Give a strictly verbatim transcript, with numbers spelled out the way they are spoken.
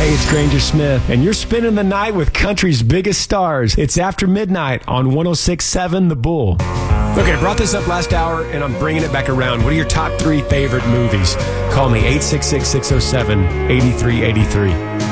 Hey, it's Granger Smith, and you're spending the night with country's biggest stars. It's After Midnight on one oh six point seven The Bull. Okay, I brought this up last hour, and I'm bringing it back around. What are your top three favorite movies? Call me, eight six six, six oh seven, eight three eight three.